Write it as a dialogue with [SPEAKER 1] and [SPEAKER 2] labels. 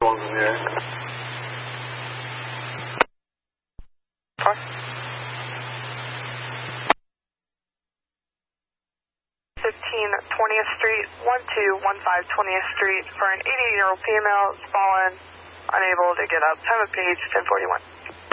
[SPEAKER 1] One's in the air.
[SPEAKER 2] 20th Street, 1215 20th Street for an 88-year-old female, fallen, unable to get up. Time of page 1041.